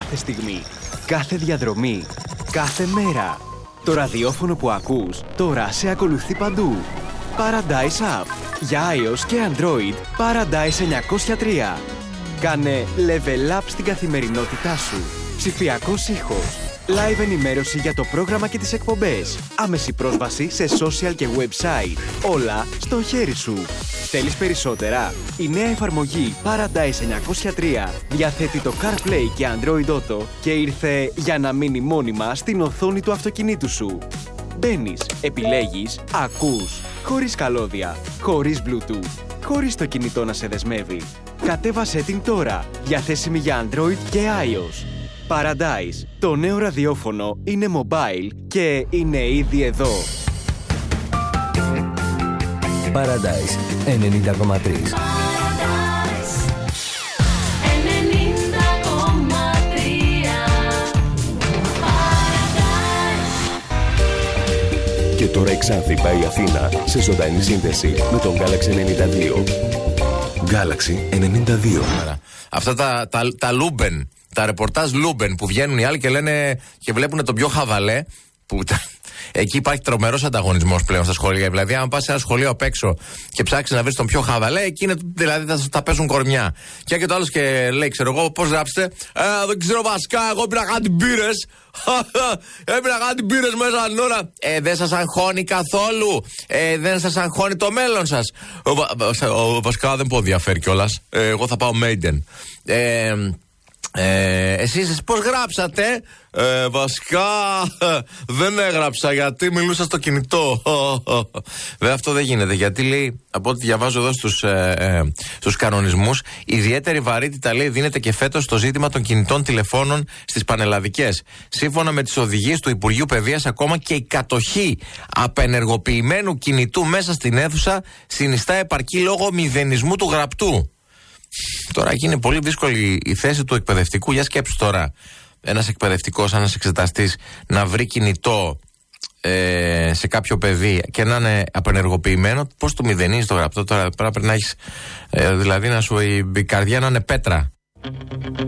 κάθε στιγμή, κάθε διαδρομή, κάθε μέρα. Το ραδιόφωνο που ακούς τώρα σε ακολουθεί παντού. Paradise App. Για iOS και Android, Paradise 903. Κάνε level up στην καθημερινότητά σου. Ψηφιακός ήχος. Live ενημέρωση για το πρόγραμμα και τις εκπομπές. Άμεση πρόσβαση σε social και website. Όλα στο χέρι σου. Θέλεις περισσότερα? Η νέα εφαρμογή Paradise 903 διαθέτει το CarPlay και Android Auto και ήρθε για να μείνει μόνιμα στην οθόνη του αυτοκινήτου σου. Μπαίνεις, επιλέγεις, ακούς, χωρίς καλώδια, χωρίς Bluetooth, χωρίς το κινητό να σε δεσμεύει. Κατέβασέ την τώρα, διαθέσιμη για Android και iOS. Paradise, το νέο ραδιόφωνο είναι mobile και είναι ήδη εδώ. Paradise 90,3. Και τώρα η Ξάνθη πάει Αθήνα σε ζωντανή σύνδεση με τον Galaxy 92. Galaxy 92. Αυτά τα Λούμπεν, τα ρεπορτάζ Λούμπεν που βγαίνουν οι άλλοι και λένε και βλέπουν τον πιο χαβαλέ. Που εκεί υπάρχει τρομερός ανταγωνισμός πλέον στα σχολεία. Δηλαδή, αν πας σε ένα σχολείο απ' έξω και ψάξεις να βρεις τον πιο χαβαλέ, εκεί είναι, δηλαδή θα παίζουν κορμιά. Και το άλλο και λέει, ξέρω εγώ, πώς γράψετε? Δεν ξέρω βασικά, εγώ έπρεπε να κάνω πύρες. Έπρεπε να κάνω πύρες μέσα την ώρα. Δεν σας αγχώνει καθόλου. Δεν σας αγχώνει το μέλλον σας. Βασικά δεν πω διαφέρει κιόλας. Εγώ θα πάω Maiden. Εσείς πώς γράψατε? Βασικά δεν έγραψα γιατί μιλούσα στο κινητό. Βέβαια αυτό δεν γίνεται, γιατί λέει, από ό,τι διαβάζω εδώ στους κανονισμούς, ιδιαίτερη βαρύτητα λέει δίνεται και φέτος στο ζήτημα των κινητών τηλεφώνων στις πανελλαδικές. Σύμφωνα με τις οδηγίες του Υπουργείου Παιδείας, ακόμα και η κατοχή απενεργοποιημένου κινητού μέσα στην αίθουσα συνιστά επαρκή λόγω μηδενισμού του γραπτού. Τώρα εκεί είναι πολύ δύσκολη η θέση του εκπαιδευτικού. Για σκέψου τώρα ένας εκπαιδευτικός, ένας εξεταστής να βρει κινητό σε κάποιο παιδί και να είναι απενεργοποιημένο. Πώς το μηδενίζεις το γραπτό? Τώρα πρέπει να έχεις, δηλαδή να σου η καρδιά να είναι πέτρα.